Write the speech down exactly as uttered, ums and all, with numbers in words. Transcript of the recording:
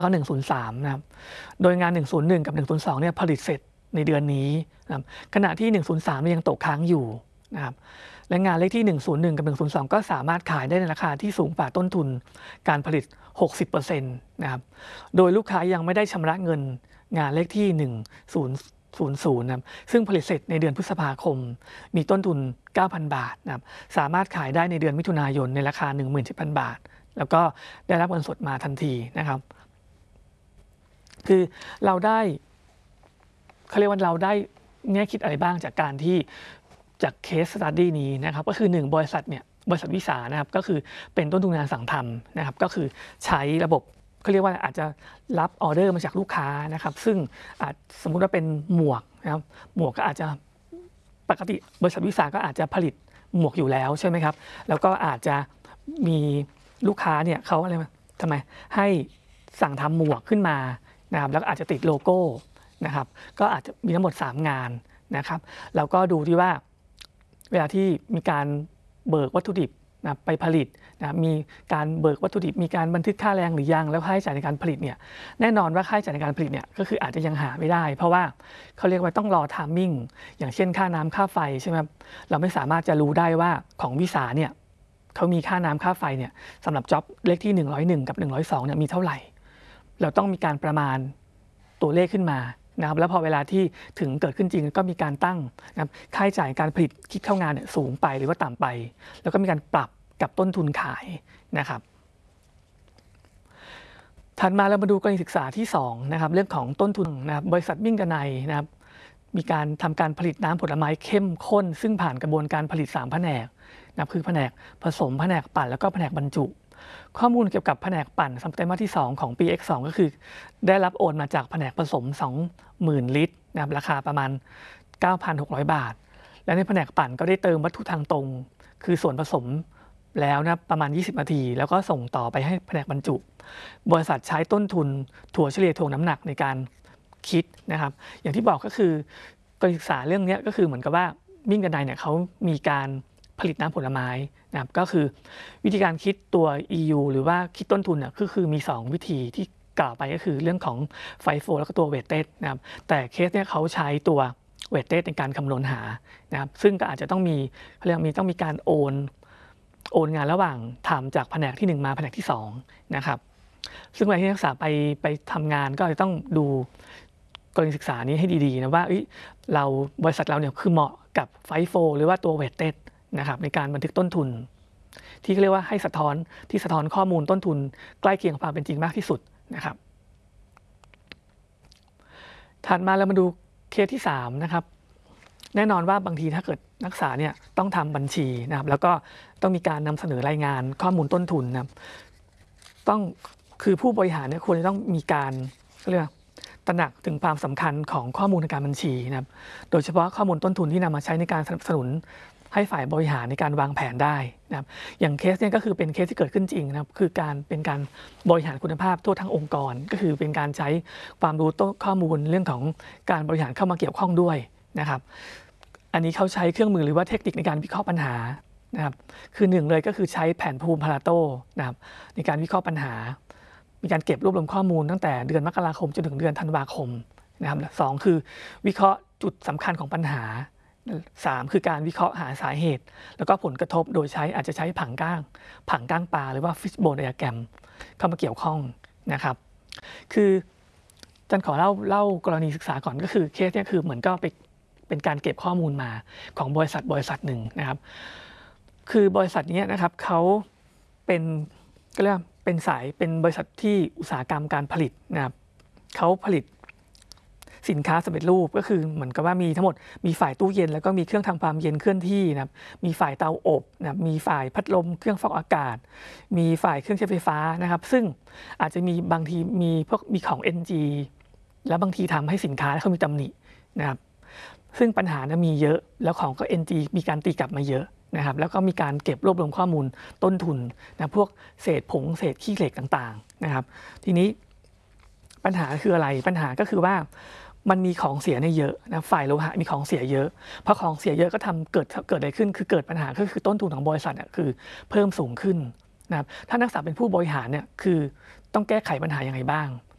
ก็หนึ่งศูนย์สามนะครับโดยงานหนึ่งศูนย์หนึ่งกับหนึ่งศูนย์สองเนี่ยผลิตเสร็จในเดือนนี้นะครับขณะที่หนึ่งศูนย์สามเนี่ยยังตกค้างอยู่นะครับและงานเลขที่หนึ่งศูนย์หนึ่งกับหนึ่งศูนย์สองก็สามารถขายได้ในราคาที่สูงกว่าต้นทุนการผลิต หกสิบเปอร์เซ็นต์ นะครับโดยลูกค้ายังไม่ได้ชำระเงินงานเลขที่หนึ่งศูนย์ศูนย์ศูนย์นะครับซึ่งผลิตเสร็จในเดือนพฤษภาคมมีต้นทุน เก้าพัน บาทนะครับสามารถขายได้ในเดือนมิถุนายนในราคา หนึ่งหมื่นเจ็ดพัน บาทแล้วก็ได้รับเงินสดมาทันทีนะครับคือเราได้เขาเรียกว่าเราได้แง่คิดอะไรบ้างจากการที่จากเคสสตัดดี้นี้นะครับก็คือหนึ่งบริษัทเนี่ยบริษัทวิสานะครับก็คือเป็นต้นทุนงานสั่งทำนะครับก็คือใช้ระบบเขาเรียกว่าอาจจะรับออเดอร์มาจากลูกค้านะครับซึ่งอาจสมมุติว่าเป็นหมวกนะครับหมวกก็อาจจะปกติบริษัทวิสาก็อาจจะผลิตหมวกอยู่แล้วใช่ไหมครับแล้วก็อาจจะมีลูกค้าเนี่ยเขาอะไรทำไมให้สั่งทำหมวกขึ้นมานะครับแล้วอาจจะติดโลโก้นะครับก็อาจจะมีทั้งหมดสามงานนะครับแล้วก็ดูที่ว่าเวลาที่มีการเบิกวัตถุดิบนะไปผลิตนะมีการเบิกวัตถุดิบมีการบันทึกค่าแรงหรือยังแล้วค่าใช้จ่ายในการผลิตเนี่ยแน่นอนว่าค่าใช้จ่ายในการผลิตเนี่ยก็คืออาจจะยังหาไม่ได้เพราะว่าเขาเรียกว่าต้องรอไทมิ่งอย่างเช่นค่าน้ำค่าไฟใช่ไหมเราไม่สามารถจะรู้ได้ว่าของวิสาเนี่ยเขามีค่าน้ำค่าไฟเนี่ยสำหรับจ็อบเลขที่หนึ่งร้อยเอ็ดกับหนึ่งร้อยสองเนี่ยมีเท่าไหร่เราต้องมีการประมาณตัวเลขขึ้นมานะครับแล้วพอเวลาที่ถึงเกิดขึ้นจริงก็มีการตั้งนะครับค่าใช้จ่ายการผลิตคิดเข้างานเนี่ยสูงไปหรือว่าต่ำไปแล้วก็มีการปรับกับต้นทุนขายนะครับถัดมาเรามาดูกรณีศึกษาที่สองนะครับเรื่องของต้นทุนนะครับบริษัทมิ่งกะไนนะครับมีการทำการผลิตน้ำผลไม้เข้มข้นซึ่งผ่านกระบวนการผลิตสามแผนกนะครับคือแผนกผสมแผนกปั่นแล้วก็แผนกบรรจุข้อมูลเกี่ยวกับแผนกปั่นไตรมาสที่สองของ ปี เอ็กซ์ สอง ก็คือได้รับโอนมาจากแผนกผสม สองหมื่น ลิตรนะครับราคาประมาณ เก้าพันหกร้อย บาทและในแผนกปั่นก็ได้เติมวัตถุทางตรงคือส่วนผสมแล้วนะประมาณยี่สิบนาทีแล้วก็ส่งต่อไปให้แผนกบรรจุบริษัทใช้ต้นทุนถั่วเฉลี่ยถ่วงน้ำหนักในการคิดนะครับอย่างที่บอกก็คือการศึกษาเรื่องนี้ก็คือเหมือนกับว่ามิ่งกะไนเนี่ยเขามีการผลิตน้ำผลไม้นะครับก็คือวิธีการคิดตัว อี ยู หรือว่าคิดต้นทุนเนี่ยก็คือมีสองวิธีที่กล่าวไปก็คือเรื่องของไฟโฟแล้วก็ตัวเวทเต็ดนะครับแต่เคสเนี่ยเขาใช้ตัวเวทเต็ดในการคำนวณหานะครับซึ่งก็อาจจะต้องมีเขาเรียกมีต้องมีการโอนโอนงานระหว่างทำจากแผนกที่หนึ่งมาแผนกที่สองนะครับซึ่งเวลาที่นักศึกษาไปไปทำงานก็จะต้องดูกรณีศึกษานี้ให้ดีๆนะว่าเราบริษัทเราเนี่ยคือเหมาะกับไฟโฟหรือว่าตัวเวทเต็ดนะครับในการบันทึกต้นทุนที่เรียกว่าให้สะท้อนที่สะท้อนข้อมูลต้นทุนใกล้เคียงความเป็นจริงมากที่สุดนะครับถัดมาเรามาดูเคสที่สามนะครับแน่นอนว่าบางทีถ้าเกิดนักศึกษาเนี่ยต้องทำบัญชีนะครับแล้วก็ต้องมีการนำเสนอรายงานข้อมูลต้นทุนนะครับต้องคือผู้บริหารเนี่ยควรจะต้องมีการเรียกตระหนักถึงความสำคัญของข้อมูลทางการบัญชีนะครับโดยเฉพาะข้อมูลต้นทุนที่นำมาใช้ในการสนับสนุนให้ฝ่ายบริหารในการวางแผนได้นะครับอย่างเคสเนี่ยก็คือเป็นเคสที่เกิดขึ้นจริงนะครับคือการเป็นการบริหารคุณภาพทั่วทั้งองค์กรก็คือเป็นการใช้ความรู้ต้นข้อมูลเรื่องของการบริหารเข้ามาเกี่ยวข้องด้วยนะครับอันนี้เขาใช้เครื่องมือหรือว่าเทคนิคในการวิเคราะห์ปัญหานะครับคือหนึ่งเลยก็คือใช้แผนภูมิพาราโตนะครับในการวิเคราะห์ปัญหามีการเก็บรวบรวมข้อมูลตั้งแต่เดือนมกราคมจนถึงเดือนธันวาคมนะครับสองคือวิเคราะห์จุดสำคัญของปัญหาสามคือการวิเคราะห์หาสาเหตุแล้วก็ผลกระทบโดยใช้อาจจะใช้ผังก้างผังก้างปลาหรือว่า fishbone diagram เข้ามาเกี่ยวข้องนะครับคือจันขอเล่าเล่ากรณีศึกษาก่อนก็คือเคสนี้คือเหมือนก็ไปเป็นการเก็บข้อมูลมาของบริษัทบริษัทหนึ่งนะครับคือบริษัทนี้นะครับเขาเป็นก็เรียกเป็นสายเป็นบริษัทที่อุตสาหกรรมการผลิตนะครับเขาผลิตสินค้าสำเร็จรูปก็คือเหมือนกับว่ามีทั้งหมดมีฝ่ายตู้เย็นแล้วก็มีเครื่องทำความเย็นเคลื่อนที่นะครับมีฝ่ายเตาอบนะครับมีฝ่ายพัดลมเครื่องฟอกอากาศมีฝ่ายเครื่องใช้ไฟฟ้านะครับซึ่งอาจจะมีบางทีมีพวกมีของ เอ็น จี แล้วบางทีทำให้สินค้าเขามีตำหนินะครับซึ่งปัญหานะมีเยอะแล้วของก็ เอ็น จี มีการตีกลับมาเยอะนะครับแล้วก็มีการเก็บรวบรวมข้อมูลต้นทุนนะพวกเศษผงเศษขี้เหล็กต่างๆนะครับทีนี้ปัญหาคืออะไรปัญหาก็คือว่ามันมีของเสียในเยอะนะฝ่ายโลหะมีของเสียเยอะเพราะของเสียเยอะก็ทำเกิดเกิดอะไรขึ้นคือเกิดปัญหาก็คือต้นทุนของบริษัทเนี่ยคือเพิ่มสูงขึ้นนะครับถ้านักศึกษาเป็นผู้บริหารเนี่ยคือต้องแก้ไขปัญหายังไงบ้าง